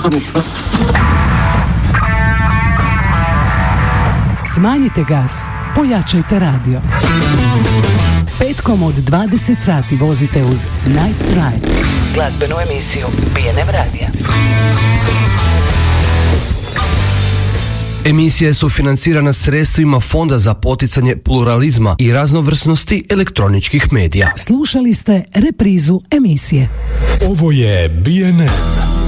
Smanjite gas, pojačajte radio. Petkom od 20 sati vozite uz Night Drive, glazbenu emisiju BNM radija. Emisija je sufinancirana sredstvima Fonda za poticanje pluralizma i raznovrsnosti elektroničkih medija. Slušali ste reprizu emisije. Ovo je BNM.